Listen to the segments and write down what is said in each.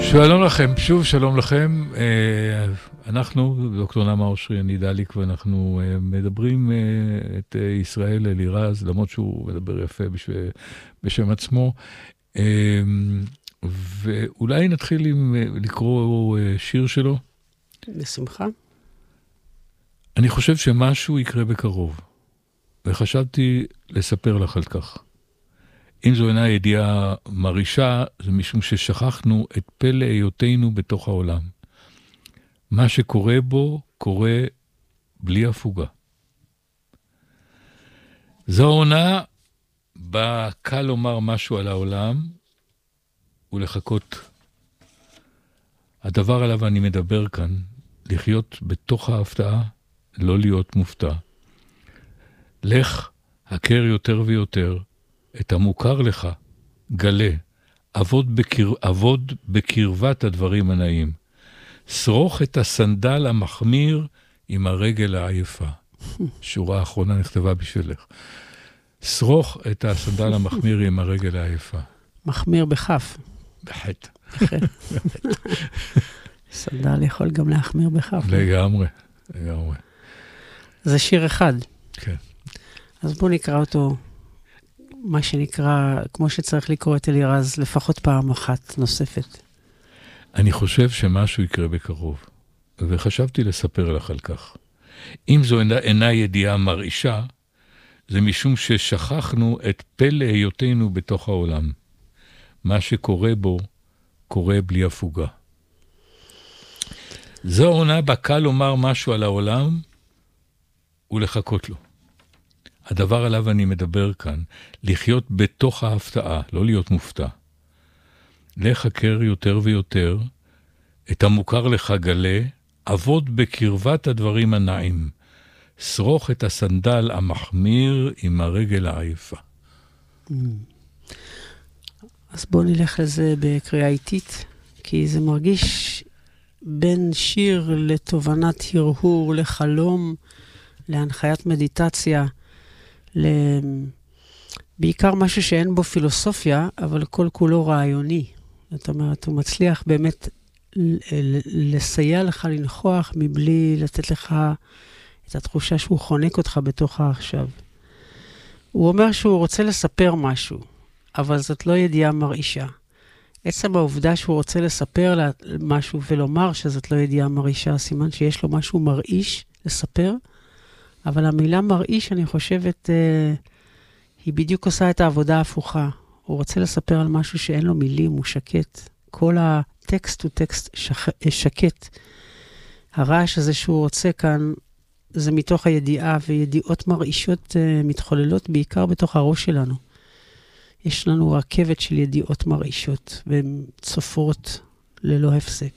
שלום לכם, שוב שלום לכם. אנחנו, דוקטור נעמה אושרי, אני דליק, ואנחנו מדברים את ישראל אלירז, למרות שהוא מדבר יפה בשם עצמו. ואולי נתחיל לקרוא שיר שלו. בשמחה. אני חושב שמשהו יקרה בקרוב, וחשבתי לספר לך על כך. אם זו אינה ידיעה מרעישה, זה משום ששכחנו את פלא היותנו בתוך העולם. מה שקורה בו, קורה בלי הפוגה. זו העונה בה קל לומר משהו על העולם ולחכות. הדבר עליו אני מדבר כאן, לחיות בתוך ההפתעה, לא להיות מופתע. לך, הכר יותר ויותר, את המוכר לך, גלה, עבוד בקרבת הדברים הנעים. שרוך את הסנדל המחמיר עם הרגל העייפה. שורה האחרונה נכתבה בשבילך. שרוך את הסנדל המחמיר עם הרגל העייפה. מחמיר בכף. בחטא. סנדל יכול גם להחמיר בכף. לגמרי. זה שיר אחד. כן. אז בואו נקרא אותו, מה שנקרא, כמו שצריך לקרוא את אלירז, לפחות פעם אחת נוספת. אני חושב שמשהו יקרה בקרוב, וחשבתי לספר לך על כך. אם זו אינה ידיעה מרעישה, זה משום ששכחנו את פלא היותנו בתוך העולם. מה שקורה בו, קורה בלי הפוגה. זו עונה בה קל לומר משהו על העולם, ולחכות לו. הדבר עליו אני מדבר כאן, לחיות בתוך ההפתעה, לא להיות מופתע. לך הכר יותר ויותר, את המוכר לך גלה, עבוד בקרבת הדברים הנעים, שרוך את הסנדל המחמיר עם הרגל העייפה. אז בואו נלך לזה בקריאה איטית, כי זה מרגיש בין שיר לתובנת הרהור, לחלום, להנחיית מדיטציה, בעיקר משהו שאין בו פילוסופיה, אבל כל כולו רעיוני. זאת אומרת, הוא מצליח באמת לסייע לך לנחוח מבלי לתת לך את התחושה שהוא חונק אותך בתוך העכשיו. הוא אומר שהוא רוצה לספר משהו, אבל זאת לא ידיעה מרעישה. עצם העובדה שהוא רוצה לספר משהו ולומר שזאת לא ידיעה מרעישה, סימן שיש לו משהו מרעיש לספר, אבל המילה מרעיש, אני חושבת, היא בדיוק עושה את העבודה ההפוכה. הוא רוצה לספר על משהו שאין לו מילים, הוא שקט. כל הטקסט הוא טקסט שקט. הרעש הזה שהוא רוצה כאן, זה מתוך הידיעה, וידיעות מרעישות מתחוללות בעיקר בתוך הראש שלנו. יש לנו רכבת של ידיעות מרעישות, והן צופרות ללא הפסק.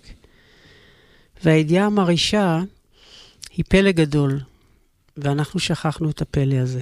והידיעה המרעישה היא פלא גדול, ואנחנו שכחנו את הפלא הזה.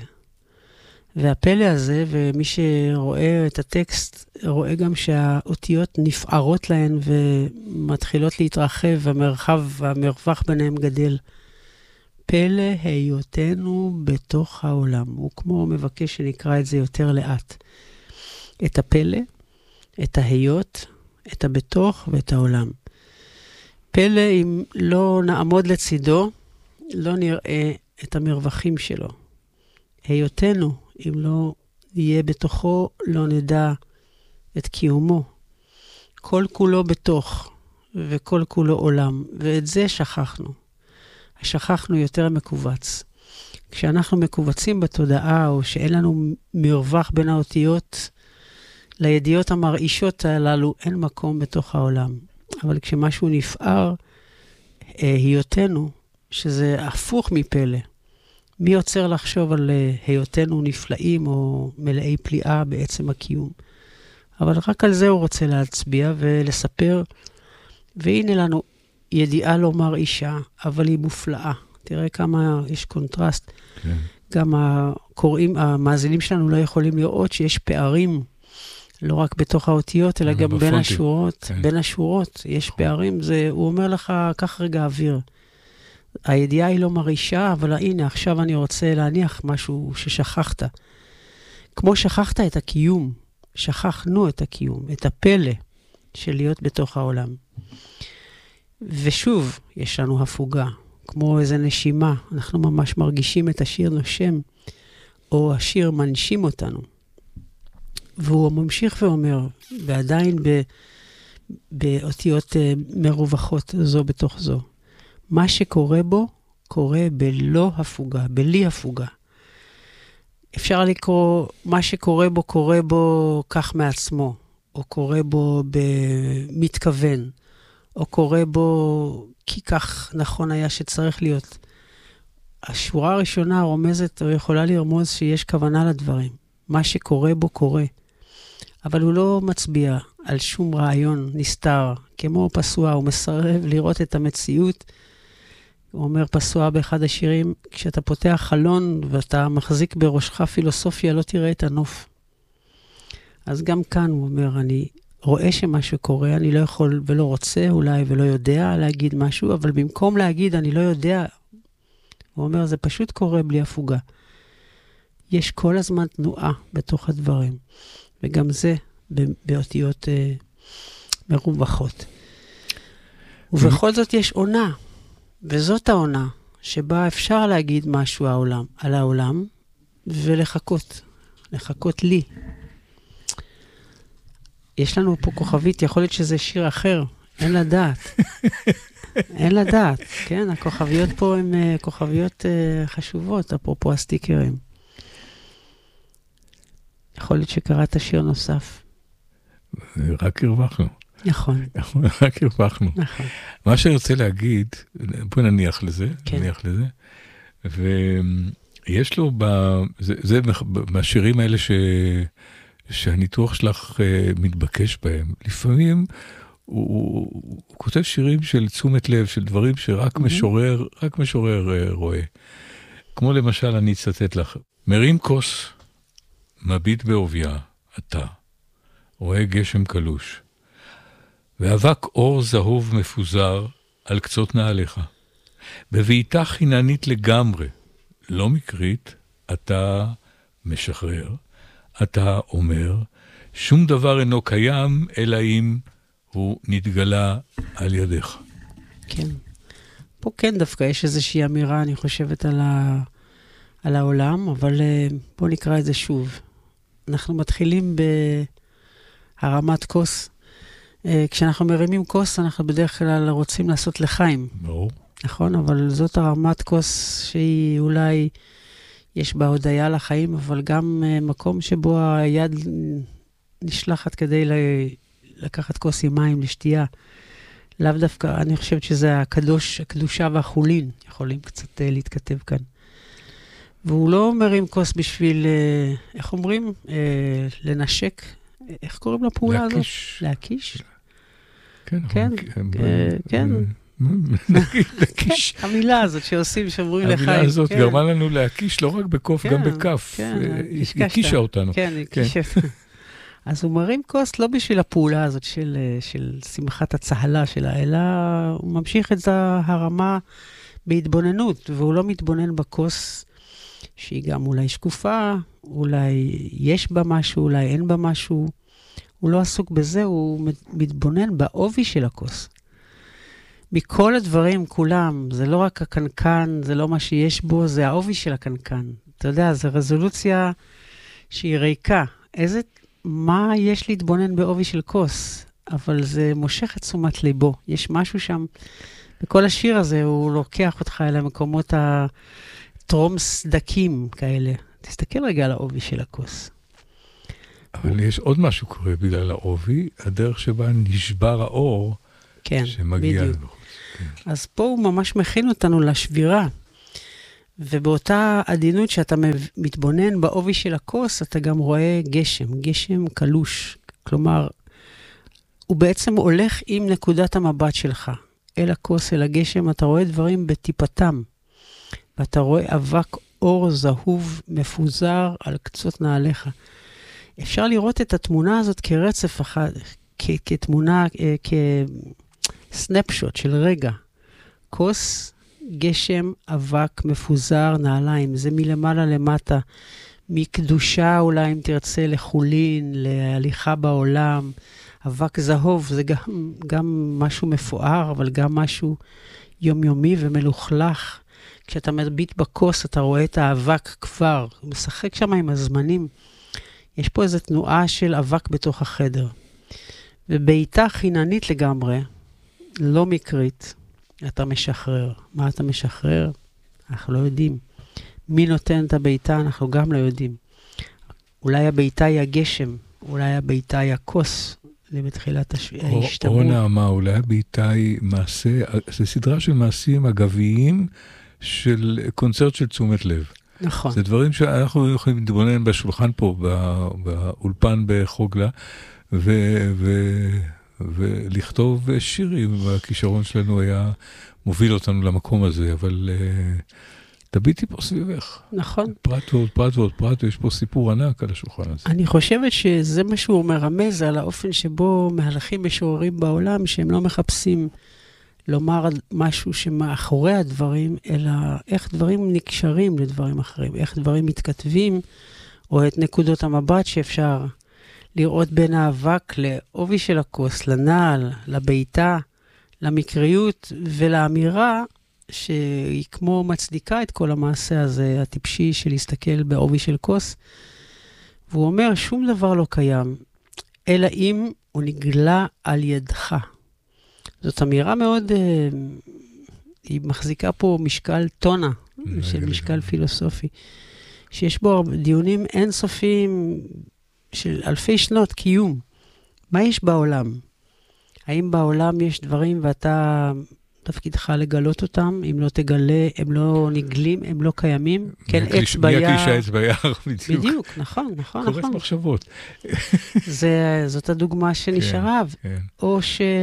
והפלא הזה, ומי שרואה את הטקסט, רואה גם שהאותיות נפערות להן ומתחילות להתרחב, והמרווח ביניהם גדל. פלא היותנו בתוך העולם. הוא כמו מבקש שנקרא את זה יותר לאט. את הפלא, את ההיות, את הבתוך ואת העולם. פלא, אם לא נעמוד לצידו, לא נראה את המרווחים שלו. היותנו, אם לא יהיה בתוכו, לא נדע את קיומו. כל כולו בתוך, וכל כולו עולם, ואת זה שכחנו. שכחנו יותר מקובץ. כשאנחנו מקובצים בתודעה, או שאין לנו מרווח בין האותיות, לידיעות המרעישות הללו אין מקום בתוך העולם. אבל כשמשהו נפער, היותנו, שזה הפוך מפלא. מי עוצר לחשוב על היותנו נפלאים או מלאי פליאה בעצם הקיום? אבל רק על זה הוא רוצה להצביע ולספר. והנה לנו ידיעה לא מרעישה, אבל היא מופלאה. תראה כמה יש קונטרסט. כן. גם המאזינים שלנו לא יכולים לראות שיש פערים, לא רק בתוך האותיות, אלא גם בין השורות. כן. בין השורות יש פערים. הוא אומר לך, קח רגע אוויר. הידיעה היא לא מרעישה, אבל הנה, עכשיו אני רוצה להניח משהו ששכחת. כמו שכחת את הקיום, שכחנו את הקיום, את הפלא, של להיות בתוך העולם. ושוב, יש לנו הפוגה, כמו איזו נשימה. אנחנו ממש מרגישים את השיר נושם, או השיר מנשים אותנו. והוא ממשיך ואומר, ועדיין באותיות מרווחות זו בתוך זו. מה שקורה בו, קורה בלא הפוגה, בלי הפוגה. אפשר לקרוא, מה שקורה בו כך מעצמו, או קורה בו במתכוון, או קורה בו כי כך נכון היה שצריך להיות. השורה הראשונה רומזת, או יכולה לרמוז שיש כוונה לדברים. מה שקורה בו קורה. אבל הוא לא מצביע על שום רעיון נסתר, כמו פסוע, הוא מסרב לראות את המציאות. הוא אומר פסוע באחד השירים, כשאתה פותח חלון ואתה מחזיק בראשך פילוסופיה, לא תראה את הנוף. אז גם כאן הוא אומר, אני רואה שמשהו קורה, אני לא יכול ולא רוצה אולי ולא יודע להגיד משהו, אבל במקום להגיד אני לא יודע, הוא אומר, זה פשוט קורה בלי הפוגה. יש כל הזמן תנועה בתוך הדברים, וגם זה באותיות מרווחות. ובכל זאת יש עונה, וזאת העונה שבה אפשר להגיד משהו על העולם, ולחכות, לחכות לי. יש לנו פה כוכבית, יכול להיות שזה שיר אחר, אין לדעת. אין לדעת, כן, הכוכביות פה הן כוכביות חשובות, אפרופו הסטיקרים. יכול להיות שקראת שיר נוסף. רק הרווחנו. נכון. רק הרווחנו. נכון. מה שאני רוצה להגיד, בוא נניח לזה, כן. נניח לזה, ויש לו, זה מהשירים האלה שהניתוח שלך מתבקש בהם. לפעמים הוא כותב שירים של תשומת לב, של דברים שרק משורר, רק משורר רואה. כמו למשל, אני אצטט לך, מרים כוס, מביט בעוביה, אתה, רואה גשם קלוש, ואבק אור זהוב מפוזר על קצות נעליך. בביתה חיננית לגמרי, לא מקרית, אתה משחרר, אתה אומר, שום דבר אינו קיים, אלא אם הוא נתגלה על ידיך. כן. פה כן דווקא יש איזושהי אמירה, אני חושבת, על העולם, אבל בוא נקרא את זה שוב. אנחנו מתחילים בהרמת כוס. כשאנחנו מרימים כוס, אנחנו בדרך כלל רוצים לעשות לחיים. ברור. נכון? אבל זאת הרמת כוס שהיא אולי יש בה הודיה לחיים, אבל גם מקום שבו היד נשלחת כדי לקחת כוס עם מים לשתייה. לאו דווקא, אני חושבת שזה הקדושה והחולין, יכולים קצת להתכתב כאן. והוא לא מרים כוס בשביל, איך אומרים? לנשק. איך קוראים לפעולה הזאת? להקיש. כן. כן. להקיש. המילה הזאת שעושים, שאומרים לחיים. המילה הזאת גרמה לנו להקיש לא רק בקוף, גם בכף. הקישה אותנו. כן, הקישה. אז הוא מרים כוס לא בשביל הפעולה הזאת של שמחת הצהלה שלה, אלא הוא ממשיך את הרמה בהתבוננות, והוא לא מתבונן בכוס שהיא גם אולי שקופה, אולי יש בה משהו, אולי אין בה משהו. הוא לא עסוק בזה, הוא מתבונן בעובי של הכוס. מכל הדברים כולם, זה לא רק הקנקן, זה לא מה שיש בו, זה העובי של הקנקן. אתה יודע, זו רזולוציה שהיא ריקה. מה יש להתבונן בעובי של כוס? אבל זה מושך את תשומת ליבו. יש משהו שם, בכל השיר הזה, הוא לוקח אותך אל המקומות הטרום סדקים כאלה. תסתכל רגע על העובי של הכוס. אבל יש עוד משהו קורה בגלל העובי, הדרך שבה נשבר האור, כן, שמגיע בדיוק. לבחוץ. כן. אז פה הוא ממש מכין אותנו לשבירה. ובאותה עדינות שאתה מתבונן בעובי של הכוס, אתה גם רואה גשם קלוש. כלומר, הוא בעצם הולך עם נקודת המבט שלך. אל הכוס, אל הגשם, אתה רואה דברים בטיפתם. ואתה רואה אבק אור זהוב מפוזר על קצות נעליך. אפשר לראות את התמונה הזאת כרצף אחד, כתמונה, כסנפשוט של רגע. כוס, גשם, אבק, מפוזר, נעליים. זה מלמעלה למטה, מקדושה אולי אם תרצה לחולין, להליכה בעולם. אבק זהוב זה גם משהו מפואר, אבל גם משהו יומיומי ומלוכלך. כשאתה מביט בכוס, אתה רואה את האבק כבר, הוא משחק שם עם הזמנים. יש פה איזו תנועה של אבק בתוך החדר. ובעיטה חיננית לגמרי, לא מקרית, אתה משחרר. מה אתה משחרר? אנחנו לא יודעים. מי נותן את הבעיטה? אנחנו גם לא יודעים. אולי הבעיטה היא הגשם, אולי הבעיטה היא הכוס, בתחילת ההשתמעות. או נעמה, אולי הבעיטה היא מעשה, זה סדרה של מעשים אגביים של קונצרט של תשומת לב. נכון. זה דברים שאנחנו יכולים להתבונן בשולחן פה, באולפן בחוגלה, ולכתוב שירים, והכישרון שלנו היה מוביל אותנו למקום הזה, אבל תביטי פה סביבך. נכון. פרט ועוד פרט ועוד פרט, ויש פה סיפור ענק על השולחן הזה. אני חושבת שזה מה שהוא מרמז על האופן שבו מהלכים משוררים בעולם, שהם לא מחפשים לומר משהו שמאחורי הדברים, אלא איך דברים נקשרים לדברים אחרים, איך דברים מתכתבים, או את נקודות המבט שאפשר לראות בין האבק לעובי של הכוס, לנעל, לבעיטה, למקריות ולאמירה שהיא כמו מצדיקה את כל המעשה הזה, הטיפשי של להסתכל בעובי של כוס. והוא אומר, שום דבר לא קיים, אלא אם הוא נגלה על ידך. זאת אמירה מאוד, היא מחזיקה פה משקל טונה, של משקל פילוסופי, שיש בו דיונים אינסופיים של אלפי שנות קיום. מה יש בעולם? האם בעולם יש דברים ואתה תפקידך לגלות אותם? אם לא תגלה, הם לא נגלים, הם לא קיימים? כן, עץ ביער. מי הקלישה עץ ביער, בדיוק. בדיוק, נכון. קורס מחשבות. זאת הדוגמה שנשארה. או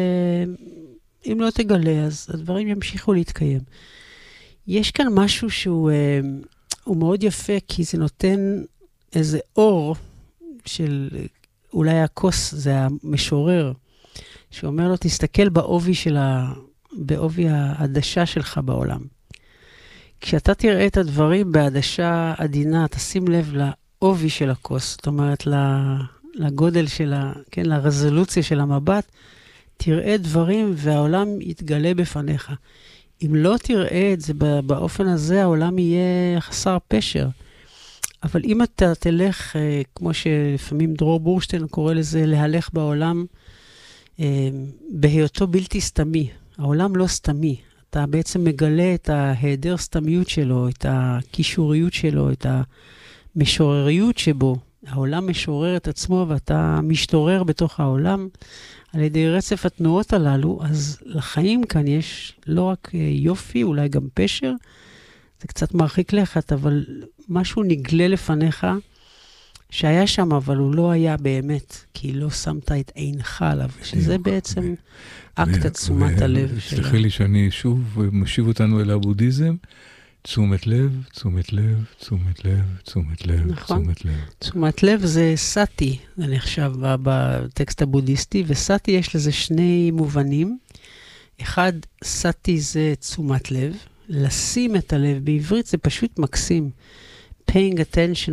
שאם לא תגלה, אז הדברים ימשיכו להתקיים. יש כאן משהו שהוא מאוד יפה, כי זה נותן איזה אור של, אולי הכוס, זה המשורר, שאומר לו, תסתכל בעובי העדשה שלך בעולם. כשאתה תראה את הדברים בעדשה עדינה, תשים לב לעובי של הכוס, זאת אומרת, לגודל של לרזולוציה של המבט, תראה דברים והעולם יתגלה בפניך. אם לא תראה את זה באופן הזה, העולם יהיה חסר פשר. אבל אם אתה תלך, כמו שלפעמים דרור בורשטיין קורא לזה, להלך בעולם, בהיותו בלתי סתמי. העולם לא סתמי. אתה בעצם מגלה את ההיעדר סתמיות שלו, את הקישוריות שלו, את המשורריות שבו. העולם משורר את עצמו ואתה משתורר בתוך העולם. על ידי רצף התנועות הללו, אז לחיים כאן יש לא רק יופי, אולי גם פשר. זה קצת מרחיק לכת, אבל משהו נגלה לפניך שהיה שם, אבל הוא לא היה באמת, כי לא שמת את עינך עליו, שזה בעצם אקט תשומת הלב שלה. סליחי לי שאני שוב משיב אותנו אל הבודהיזם, תשומת לב, תשומת לב, תשומת לב, תשומת לב, תשומת לב. תשומת לב זה סאטי, זה נחשב בטקסט הבודהיסטי, וסאטי יש לזה שני מובנים. אחד, סאטי זה תשומת לב, לשים את הלב, בעברית זה פשוט מקסים. paying attention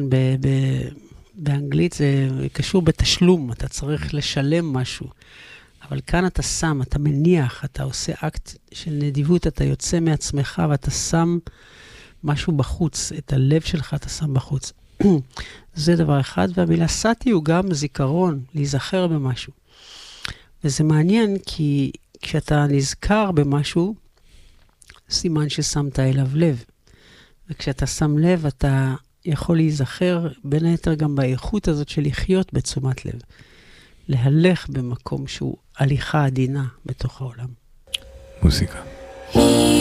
באנגלית זה קשור בתשלום, אתה צריך לשלם משהו. אבל כאן אתה שם, אתה מניח, אתה עושה אקט של נדיבות, אתה יוצא מעצמך ואתה שם משהו בחוץ, את הלב שלך אתה שם בחוץ. זה דבר אחד, והמילה סאטי הוא גם זיכרון, להיזכר במשהו. וזה מעניין כי כשאתה נזכר במשהו, סימן ששמת אליו לב. וכשאתה שם לב, אתה יכול להיזכר בין היתר גם באיכות הזאת של לחיות בתשומת לב. להלך במקום שהוא הליכה עדינה בתוך העולם. מוזיקה.